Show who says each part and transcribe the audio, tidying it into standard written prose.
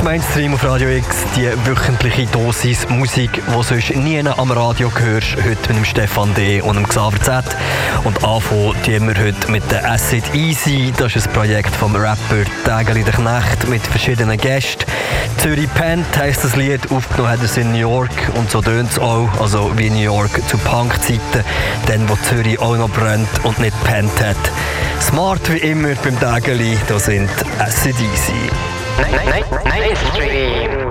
Speaker 1: ist Mainstream auf Radio X, die wöchentliche Dosis Musik, die sonst nie am Radio hörst. Heute mit dem Stefan D. und dem Xaver Z. Und anfangen tun wir heute mit der Acid Easy. Das ist ein Projekt vom Rapper Tägeli der Knecht mit verschiedenen Gästen. Zürich Pennt heisst das Lied, aufgenommen hat es in New York und so tönt es auch, also wie New York zu Punk-Zeiten, dann wo Zürich auch noch brennt und nicht pennt hat. Smart wie immer beim Tägeli, da sind Acid Easy.
Speaker 2: Mainstream.